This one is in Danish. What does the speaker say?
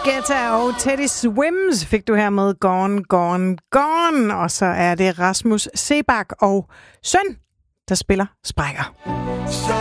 Guetta og Teddy Swims fik du her med Gone, Gone, Gone. Og så er det Rasmus Sebak og søn, der spiller Sprækker.